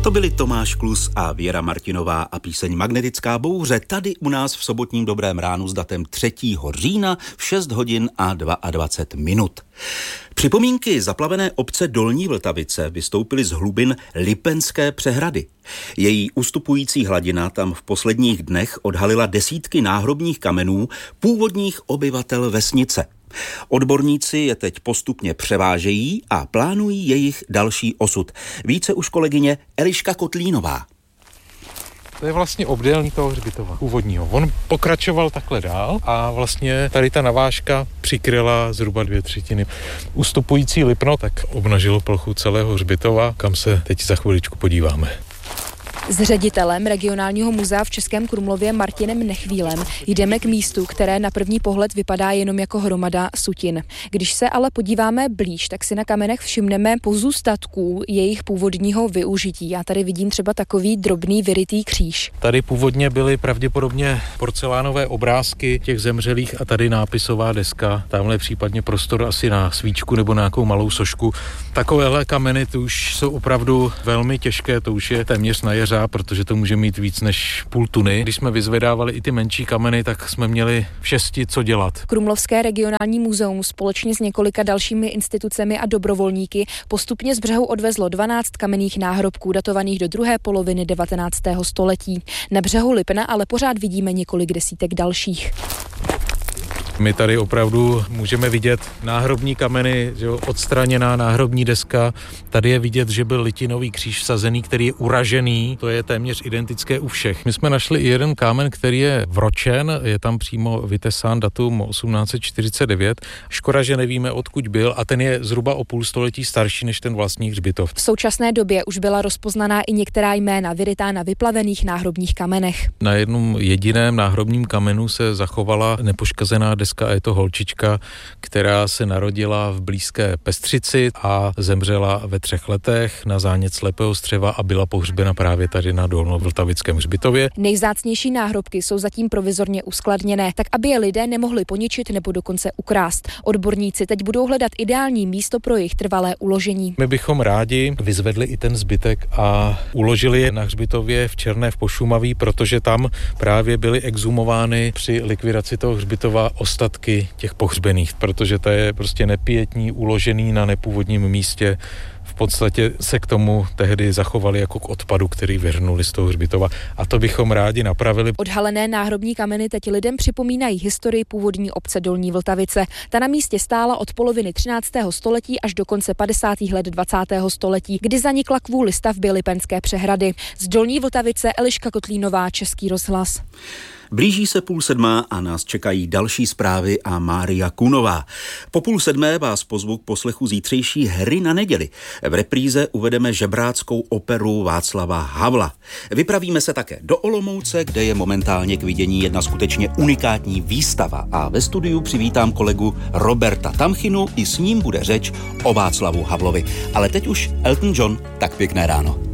To byli Tomáš Klus a Věra Martinová a píseň Magnetická bouře tady u nás v sobotním Dobrém ránu s datem 3. října v 6 hodin a 22 minut. Připomínky zaplavené obce Dolní Vltavice vystoupily z hlubin Lipenské přehrady. Její ustupující hladina tam v posledních dnech odhalila desítky náhrobních kamenů původních obyvatel vesnice. Odborníci je teď postupně převážejí a plánují jejich další osud. Více už kolegyně Eliška Kotlínová. To je vlastně obdélník toho hřbitova původního. On pokračoval takhle dál a vlastně tady ta navážka přikryla zhruba 2/3. Ustupující Lipno tak obnažilo plochu celého hřbitova, kam se teď za chviličku podíváme. S ředitelem regionálního muzea v Českém Krumlově Martinem Nechvílem jdeme k místu, které na první pohled vypadá jenom jako hromada sutin. Když se ale podíváme blíž, tak si na kamenech všimneme pozůstatků jejich původního využití. Já tady vidím třeba takový drobný vyrytý kříž. Tady původně byly pravděpodobně porcelánové obrázky těch zemřelých a tady nápisová deska. Tamhle případně prostor asi na svíčku nebo na nějakou malou sošku. Takovéhle kameny to už jsou opravdu velmi těžké, to už je téměř na jeřáb, protože to může mít víc než půl tuny. Když jsme vyzvedávali i ty menší kameny, tak jsme měli v 6 co dělat. Krumlovské regionální muzeum společně s několika dalšími institucemi a dobrovolníky postupně z břehu odvezlo 12 kamenných náhrobků datovaných do druhé poloviny 19. století. Na břehu Lipna ale pořád vidíme několik desítek dalších. My tady opravdu můžeme vidět náhrobní kameny, že jo, odstraněná náhrobní deska. Tady je vidět, že byl litinový kříž vsazený, který je uražený. To je téměř identické u všech. My jsme našli i jeden kámen, který je vročen, je tam přímo vytesán datum 1849. Škoda, že nevíme, odkud byl, a ten je zhruba o půl století starší než ten vlastní hřbitov. V současné době už byla rozpoznaná i některá jména vyrytá na vyplavených náhrobních kamenech. Na jednom jediném náhrobním kamenu se zachovala nepoškazená deska a je to holčička, která se narodila v blízké Pestřici a zemřela ve 3 letech na zánět slepého střeva a byla pohřbena právě tady na Dolnovltavickém hřbitově. Nejvzácnější náhrobky jsou zatím provizorně uskladněné, tak aby je lidé nemohli poničit nebo dokonce ukrást. Odborníci teď budou hledat ideální místo pro jejich trvalé uložení. My bychom rádi vyzvedli i ten zbytek a uložili je na hřbitově v Černé v Pošumaví, protože tam právě byly exhumovány při likvidaci toho hřbitova ostatky těch pohřbených, protože to je prostě nepietní, uložený na nepůvodním místě. V podstatě se k tomu tehdy zachovali jako k odpadu, který vyhrnuli z toho hřbitova, a to bychom rádi napravili. Odhalené náhrobní kameny teď lidem připomínají historii původní obce Dolní Vltavice. Ta na místě stála od poloviny 13. století až do konce 50. let 20. století, kdy zanikla kvůli stavbě Lipenské přehrady. Z Dolní Vltavice Eliška Kotlínová, Český rozhlas. Blíží se 6:30 a nás čekají další zprávy a Mária Kunová. Po 6:30 vás pozvu k poslechu zítřejší Hry na neděli. V repríze uvedeme žebráckou operu Václava Havla. Vypravíme se také do Olomouce, kde je momentálně k vidění jedna skutečně unikátní výstava, a ve studiu přivítám kolegu Roberta Tamchinu, i s ním bude řeč o Václavu Havlovi. Ale teď už Elton John, tak pěkné ráno.